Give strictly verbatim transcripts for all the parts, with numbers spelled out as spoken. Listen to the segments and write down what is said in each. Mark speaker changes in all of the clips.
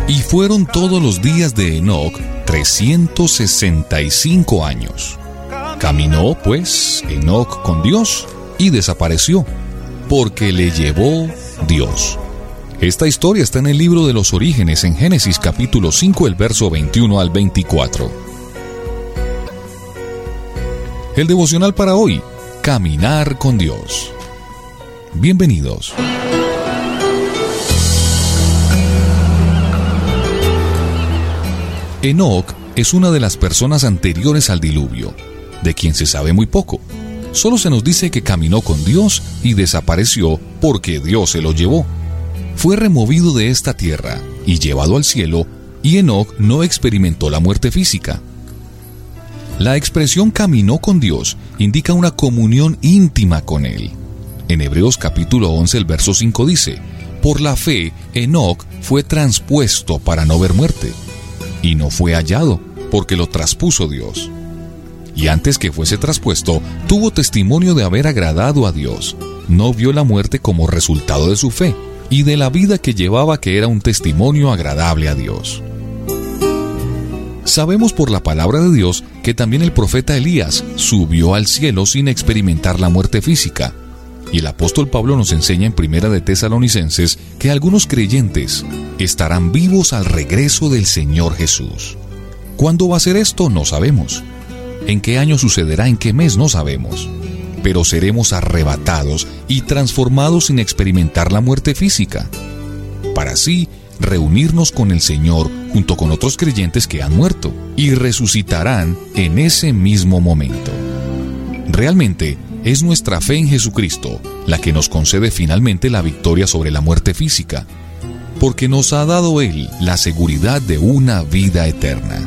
Speaker 1: Y fueron todos los días de Enoc trescientos sesenta y cinco años. Caminó, pues, Enoc con Dios y desapareció, porque le llevó Dios. Esta historia está en el libro de los Orígenes, en Génesis capítulo cinco, el verso veintiuno al veinticuatro. El devocional para hoy: caminar con Dios. Bienvenidos. Enoc es una de las personas anteriores al diluvio, de quien se sabe muy poco. Solo se nos dice que caminó con Dios y desapareció porque Dios se lo llevó. Fue removido de esta tierra y llevado al cielo, y Enoc no experimentó la muerte física. La expresión caminó con Dios indica una comunión íntima con Él. En Hebreos capítulo once, el verso cinco dice: por la fe, Enoc fue transpuesto para no ver muerte, y no fue hallado, porque lo traspuso Dios. Y antes que fuese traspuesto, tuvo testimonio de haber agradado a Dios. No vio la muerte como resultado de su fe, y de la vida que llevaba, que era un testimonio agradable a Dios. Sabemos por la palabra de Dios que también el profeta Elías subió al cielo sin experimentar la muerte física. Y el apóstol Pablo nos enseña en Primera de Tesalonicenses que algunos creyentes estarán vivos al regreso del Señor Jesús. ¿Cuándo va a ser esto? No sabemos. ¿En qué año sucederá? ¿En qué mes? No sabemos. Pero seremos arrebatados y transformados sin experimentar la muerte física, para así reunirnos con el Señor junto con otros creyentes que han muerto y resucitarán en ese mismo momento. Realmente, es nuestra fe en Jesucristo la que nos concede finalmente la victoria sobre la muerte física, porque nos ha dado Él la seguridad de una vida eterna.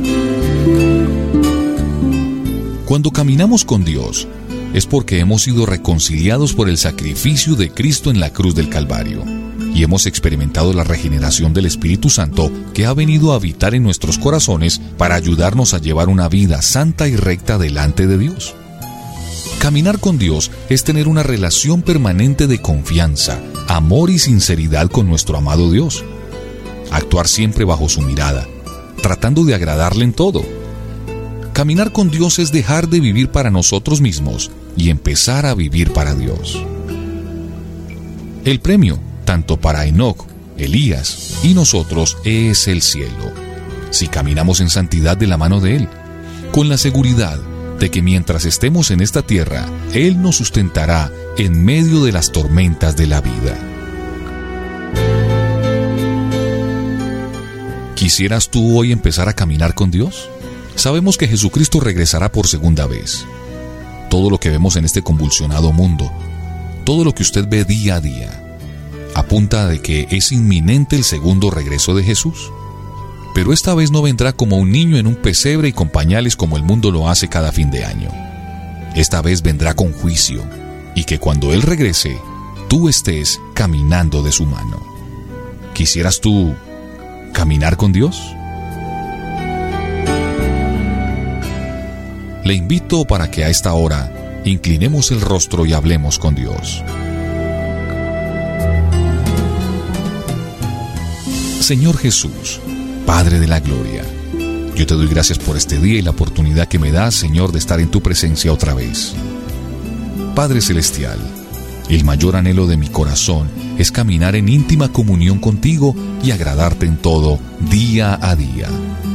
Speaker 1: Cuando caminamos con Dios, es porque hemos sido reconciliados por el sacrificio de Cristo en la cruz del Calvario, y hemos experimentado la regeneración del Espíritu Santo, que ha venido a habitar en nuestros corazones para ayudarnos a llevar una vida santa y recta delante de Dios. Caminar con Dios es tener una relación permanente de confianza, amor y sinceridad con nuestro amado Dios. Actuar siempre bajo su mirada, tratando de agradarle en todo. Caminar con Dios es dejar de vivir para nosotros mismos y empezar a vivir para Dios. El premio, tanto para Enoc, Elías y nosotros, es el cielo, si caminamos en santidad de la mano de Él, con la seguridad de que mientras estemos en esta tierra, Él nos sustentará en medio de las tormentas de la vida. ¿Quisieras tú hoy empezar a caminar con Dios? Sabemos que Jesucristo regresará por segunda vez. Todo lo que vemos en este convulsionado mundo, todo lo que usted ve día a día, apunta de que es inminente el segundo regreso de Jesús. Pero esta vez no vendrá como un niño en un pesebre y con pañales como el mundo lo hace cada fin de año. Esta vez vendrá con juicio, y que cuando Él regrese, tú estés caminando de su mano. ¿Quisieras tú caminar con Dios? Le invito para que a esta hora inclinemos el rostro y hablemos con Dios. Señor Jesús, Padre de la gloria, yo te doy gracias por este día y la oportunidad que me das, Señor, de estar en tu presencia otra vez. Padre celestial, el mayor anhelo de mi corazón es caminar en íntima comunión contigo y agradarte en todo, día a día.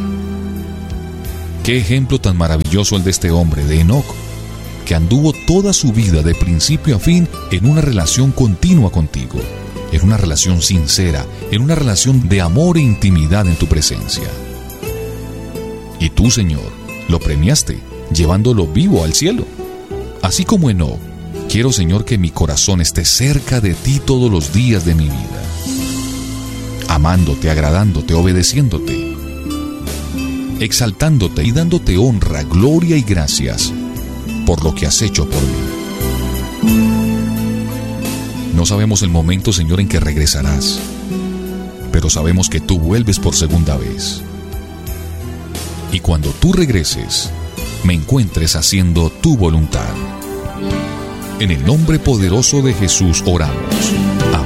Speaker 1: Qué ejemplo tan maravilloso el de este hombre, de Enoc, que anduvo toda su vida de principio a fin en una relación continua contigo, en una relación sincera, en una relación de amor e intimidad en tu presencia. Y tú, Señor, lo premiaste, llevándolo vivo al cielo. Así como Enoc, quiero, Señor, que mi corazón esté cerca de ti todos los días de mi vida, amándote, agradándote, obedeciéndote, exaltándote y dándote honra, gloria y gracias por lo que has hecho por mí. No sabemos el momento, Señor, en que regresarás, pero sabemos que tú vuelves por segunda vez. Y cuando tú regreses, me encuentres haciendo tu voluntad. En el nombre poderoso de Jesús oramos.